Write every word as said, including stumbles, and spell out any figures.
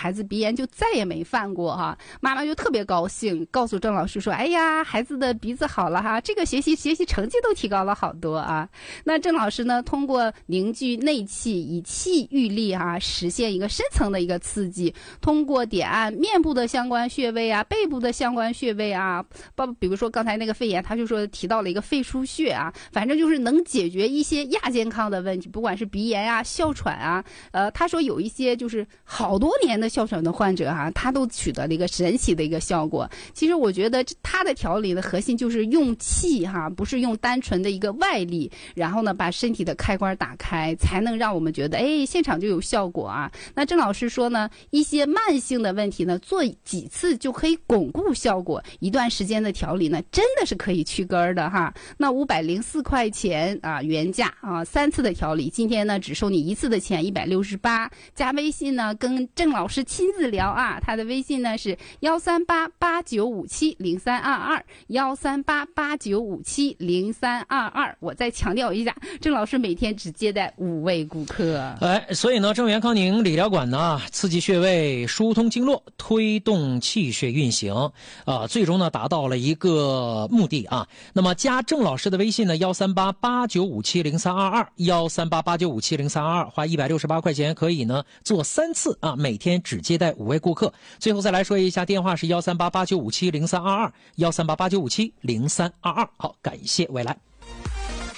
孩子鼻炎就再也没犯过哈。妈妈就特别高兴，告诉郑老师说：“哎呀，孩子的鼻子好了哈，这个学习学习成绩都提高了好多啊。”那郑老师呢，通过凝聚内气，以气御力啊，实现一个深层的一个刺激。通过点按面部的相关穴位啊，背部的相关穴位啊，包比如说刚才那个肺炎，他就说提到了一个肺腧穴啊，反正就是能解决一些亚健康的问题，不管是鼻炎啊、哮喘啊，呃，他说有一些就是好多年的哮喘的患者啊，他都取得了一个神奇的一个效果。其实我觉得他的调理的核心就是用气哈，不是用单纯的一个外力，然后呢把身体的开关打开，才能让我们觉得哎现场就有效果啊。那郑老师说呢，一些慢性的问题呢，做几次就可以巩固效果，一段时间的调理呢，真的是可以去根儿的哈。那五百零四块钱啊原价啊，三次的调理，今天呢只收你一次的钱一百六十八，加微信呢跟郑老师亲自聊啊，他的微信呢是幺三八八九五七零三二二幺三八八九五七零三二二。我再强调一下，郑老师每天只接待五位顾客。 哎，所以呢，正源康宁理疗馆呢，刺激穴位，疏通经络，推动气血运行啊、呃，最终呢达到了一个目的啊。那么加郑老师的微信呢，幺三八八九五七零三二二幺三八八九五七零三二二，花一百六十八块钱可以呢做三次啊，每天只接待五位顾客。最后再来说一下，电话是幺三八八九五七零三二二幺三八八九五七零三二二。好，感谢未来。